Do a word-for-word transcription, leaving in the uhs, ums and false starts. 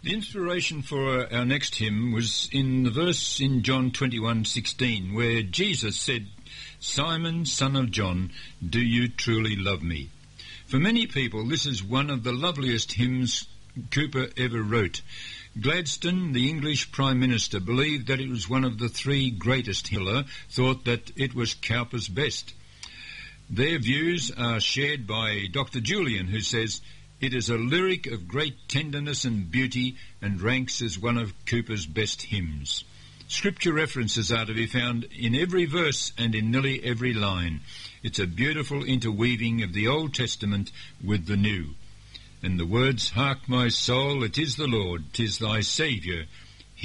The inspiration for our next hymn was in the verse in John twenty-one sixteen, where Jesus said, "Simon, son of John, do you truly love me?" For many people, this is one of the loveliest hymns Cowper ever wrote. Gladstone, the English Prime Minister, believed that it was one of the three greatest. Hitler thought that it was Cowper's best. Their views are shared by Doctor Julian, who says, "It is a lyric of great tenderness and beauty and ranks as one of Cowper's best hymns." Scripture references are to be found in every verse and in nearly every line. It's a beautiful interweaving of the Old Testament with the New. And the words, "Hark, my soul, it is the Lord, 'tis thy Saviour,